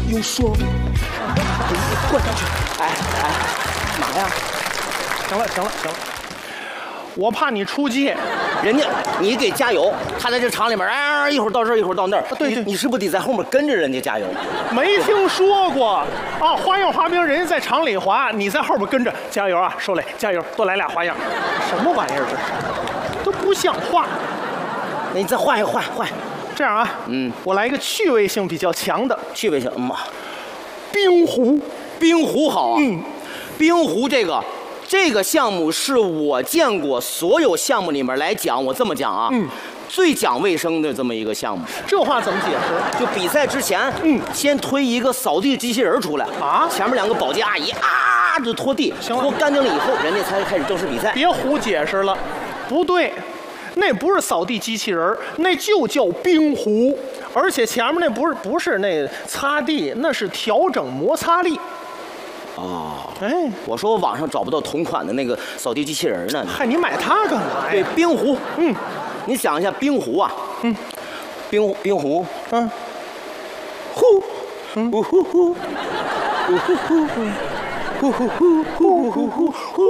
有说。滚上去！哎，嘛呀？ 行了，我怕你出界。 人家你给加油，他在这厂里面，哎，一会儿到这儿，一会儿到那儿。 对， 你是不是得在后面跟着人家加油？ 没听说过啊！花样滑冰，人家在厂里滑，你在后边跟着加油啊！受累，加油，多来俩花样。什么玩意儿这是？都不像话。 那你再换一换。 这样啊，我来一个趣味性比较强的。 趣味性， 冰壶。 冰壶好啊。冰壶这个项目是我见过所有项目里面来讲，我这么讲啊，最讲卫生的这么一个项目。 这话怎么解释？ 就比赛之前，先推一个扫地机器人出来啊，前面2个保洁阿姨啊就拖地，拖干净了以后，人家才开始正式比赛。 别胡解释了，不对，那不是扫地机器人，那就叫冰壶，而且前面那不是那擦地，那是调整摩擦力。 哦，哎，我说我网上找不到同款的那个扫地机器人呢。 嗨，你买它干嘛呀？ 对，冰壶，你想一下冰壶啊，冰壶，呼，呼呼呼，呼呼呼，呼呼呼，呼呼呼，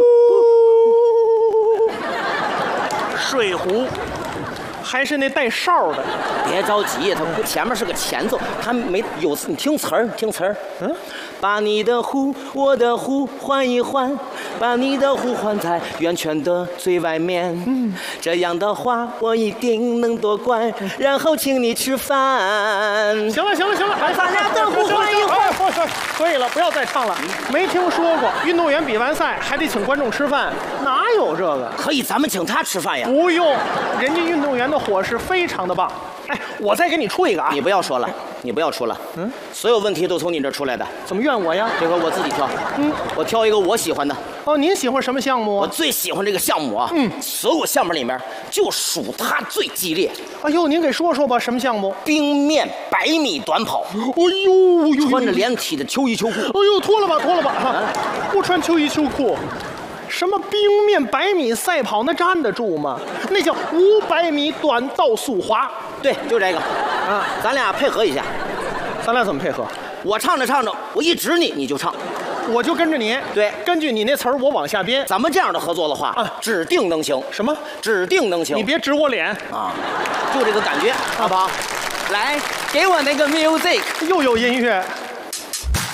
水壶。还是那带哨的， 别着急，它前面是个前奏，它没有你听词儿。把你的壶，我的壶换一换，把你的壶换在圆圈的最外面。这样的话我一定能夺冠，然后请你吃饭。 行了， 把咱俩的壶换一换。 可以了，不要再唱了。没听说过运动员比完赛还得请观众吃饭，哪有这个？ 可以，咱们请他吃饭呀。 不用，人家运动员的伙食非常的棒。哎，我再给你出一个啊！ 你不要说了，所有问题都从你这儿出来的。 怎么怨我呀？ 这回我自己挑。我挑一个我喜欢的。 哦，您喜欢什么项目啊？ 我最喜欢这个项目啊。所有项目里面就属它最激烈。 哎呦，您给说说吧，什么项目？ 冰面100米短跑。 哎呦， 穿着连体的秋衣秋裤。 哎呦，脱了吧！不穿秋衣秋裤。什么冰面100米赛跑，那站得住吗？那叫500米短道速滑。 对，就这个啊，咱俩配合一下。 咱俩怎么配合？ 我唱着，我一指你就唱， 我就跟着你。 对， 根据你那词儿我往下编。 咱们这样的合作的话啊，指定能行。 什么？ 指定能行。 你别指我脸啊，就这个感觉，好不好？来，给我那个 music， 又有音乐。